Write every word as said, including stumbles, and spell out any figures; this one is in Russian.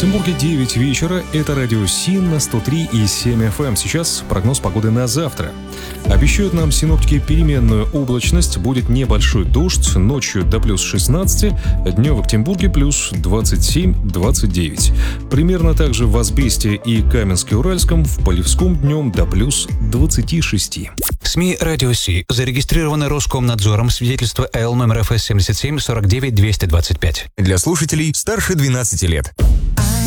Екатеринбурге девять вечера. Это радио СИН на сто три и семь эф эм. Сейчас прогноз погоды на завтра. Обещают нам синоптики переменную облачность. Будет небольшой дождь. Ночью до плюс шестнадцати. Днем в Екатеринбурге плюс двадцать семь - двадцать девять. Примерно так же в Асбесте и Каменске-Уральском. В Полевском днем до плюс двадцати шести. СМИ «Радио Си» зарегистрированы Роскомнадзором. Свидетельство Л номер эф эс семьдесят семь сорок девять двести двадцать пять. Для слушателей старше двенадцати лет.